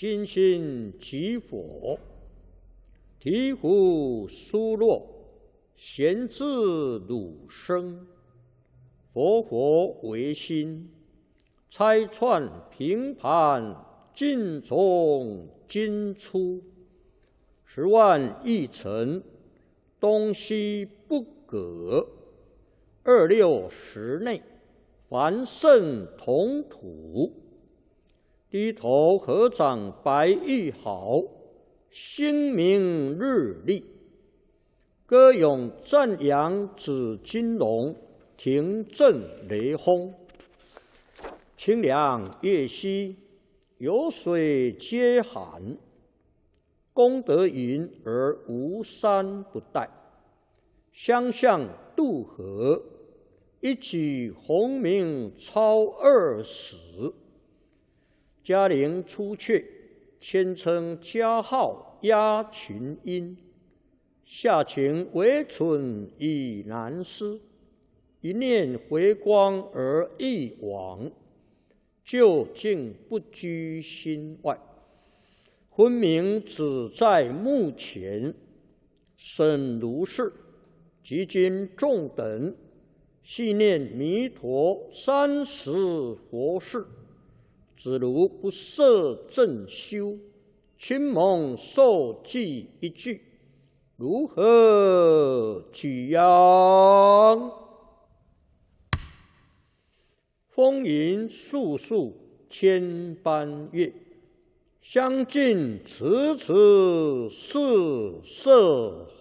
心心即佛，醍醐疏落，贤自汝生。佛佛唯心，拆穿平盘，尽从今出。10万亿尘，东西不隔。26时内，凡圣同土。低头合掌白玉毫，星明日丽。歌咏赞扬紫金龙，庭震雷轰。清凉月兮，有水皆寒。功德云而无山不殆。相向渡河，一举鸿名超20时。嘉陵出阙，谦称嘉号压群英。下情惟存已难思，一念回光而忆往，究竟不居心外。昏明只在目前，审如是，即今众等细念弥陀30佛事。只如不摄正修，亲蒙受记一句，如何举扬？风云肃肃千般月，相近迟迟是色惑。